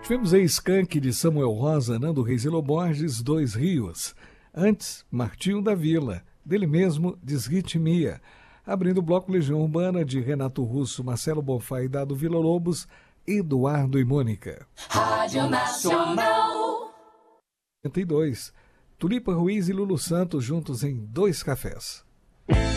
Tivemos aí Skank de Samuel Rosa, Nando Reis e Loborges, Dois Rios. Antes, Martinho da Vila, dele mesmo, Desritmia. Abrindo o bloco, Legião Urbana de Renato Russo, Marcelo Bonfá e Dado Vila Lobos, Eduardo e Mônica. Rádio Nacional. 82. Tulipa Ruiz e Lulu Santos juntos em Dois Cafés.